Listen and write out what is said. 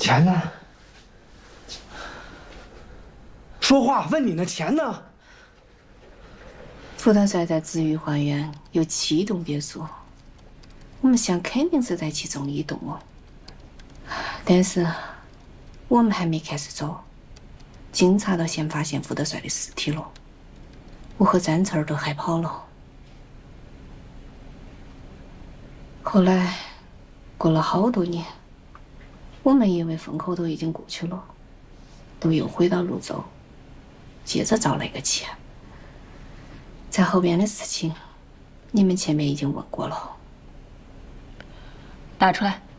钱呢？说话，问你呢，钱呢？ 福大寨在紫玉花园有7栋别墅，我们乡肯定是在其中1栋哦。但是我们还没开始走，警察都先发现福德帅的尸体了，我和詹翠儿都害跑了。后来过了好多年，我们以为风口都已经过去了，都又回到泸州，接着找那个钱。在后边的事情，你们前面已经问过了。 打出来。